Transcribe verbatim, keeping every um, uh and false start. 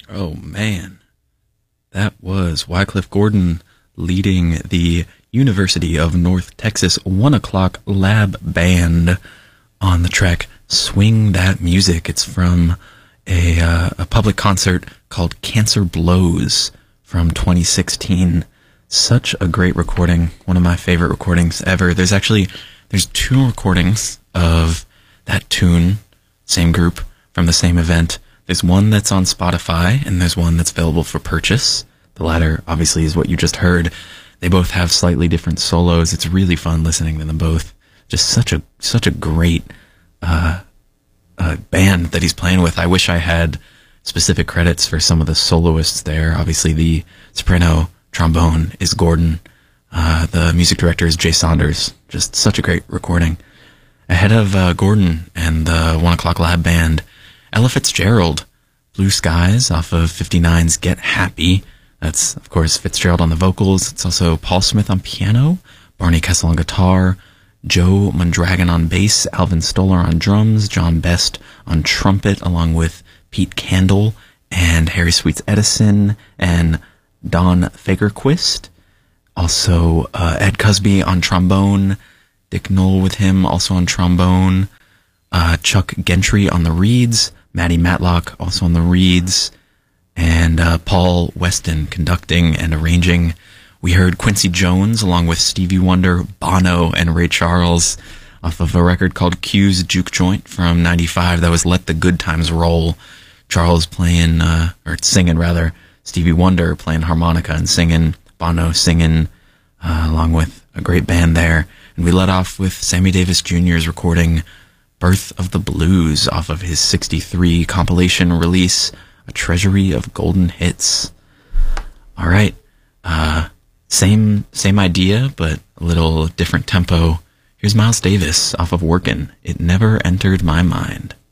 Oh man, that was Wycliffe Gordon leading the University of North Texas One O'Clock Lab Band on the track "Swing That Music." It's from a uh, a public concert called "Cancer Blows" from twenty sixteen. Such a great recording, one of my favorite recordings ever. There's actually there's two recordings of that tune, same group, from the same event. There's one that's on Spotify, and there's one that's available for purchase. The latter, obviously, is what you just heard. They both have slightly different solos. It's really fun listening to them both. Just such a such a great uh, uh, band that he's playing with. I wish I had specific credits for some of the soloists there. Obviously, the soprano trombone is Gordon. Uh, the music director is Jay Saunders. Just such a great recording. Ahead of uh, Gordon and the One O'Clock Lab Band, Ella Fitzgerald, Blue Skies off of fifty-nine's Get Happy. That's, of course, Fitzgerald on the vocals. It's also Paul Smith on piano, Barney Kessel on guitar, Joe Mondragon on bass, Alvin Stoller on drums, John Best on trumpet, along with Pete Candle and Harry Sweets Edison and Don Fagerquist. Also, uh, Ed Cusby on trombone, Dick Knoll with him also on trombone, uh, Chuck Gentry on the reeds, Matty Matlock also on the reeds, and uh, Paul Weston conducting and arranging. We heard Quincy Jones along with Stevie Wonder, Bono, and Ray Charles off of a record called Q's Juke Joint from ninety-five. That was Let the Good Times Roll. Charles playing, uh, or singing rather, Stevie Wonder playing harmonica and singing, Bono singing, uh, along with a great band there. And we let off with Sammy Davis Junior's recording Birth of the Blues off of his sixty-three compilation release, A Treasury of Golden Hits. All right. Uh, same, same idea, but a little different tempo. Here's Miles Davis off of Workin'. It Never Entered My Mind.